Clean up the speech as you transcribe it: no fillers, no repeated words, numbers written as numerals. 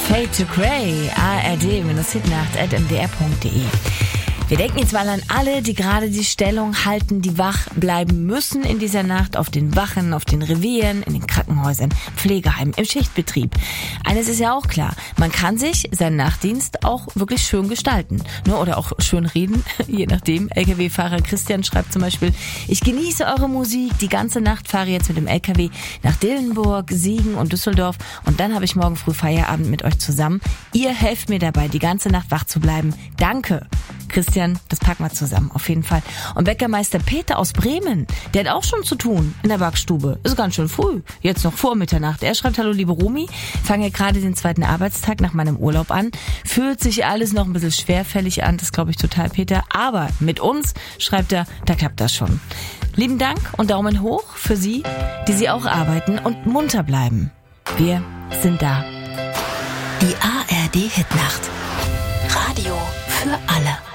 Fade to Grey, ard-hitnacht@mdr.de. Wir denken jetzt mal an alle, die gerade die Stellung halten, die wach bleiben müssen in dieser Nacht, auf den Wachen, auf den Revieren, in den Krankenhäusern, Pflegeheimen, im Schichtbetrieb. Eines ist ja auch klar, man kann sich seinen Nachtdienst auch wirklich schön gestalten, ne? Oder auch schön reden, je nachdem. LKW-Fahrer Christian schreibt zum Beispiel: Ich genieße eure Musik, die ganze Nacht fahre jetzt mit dem LKW nach Dillenburg, Siegen und Düsseldorf und dann habe ich morgen früh Feierabend mit euch zusammen. Ihr helft mir dabei, die ganze Nacht wach zu bleiben. Danke. Christian, das packen wir zusammen, auf jeden Fall. Und Bäckermeister Peter aus Bremen, der hat auch schon zu tun in der Backstube. Ist ganz schön früh, jetzt noch vor Mitternacht. Er schreibt: Hallo liebe Romy, fange gerade den 2. Arbeitstag nach meinem Urlaub an. Fühlt sich alles noch ein bisschen schwerfällig an, das glaube ich total, Peter. Aber mit uns, schreibt er, da klappt das schon. Lieben Dank und Daumen hoch für Sie, die Sie auch arbeiten und munter bleiben. Wir sind da. Die ARD Hitnacht. Radio für alle.